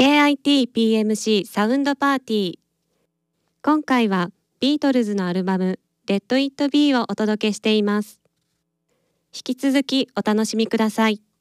KIT-PMC サウンドパーティー。今回はビートルズのアルバム Let It Be をお届けしています。引き続きお楽しみください。